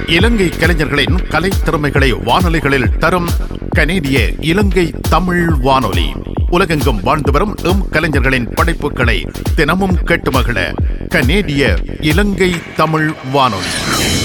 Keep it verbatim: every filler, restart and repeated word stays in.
இலங்கை கலைஞர்களின் கலை திறமைகளை வானொலிகளில் தரும் கனேடிய இலங்கை தமிழ் வானொலி. உலகெங்கும் வாழ்ந்து வரும் எம் கலைஞர்களின் படைப்புகளை தினமும் கேட்டு மகிழ கனேடிய இலங்கை தமிழ் வானொலி.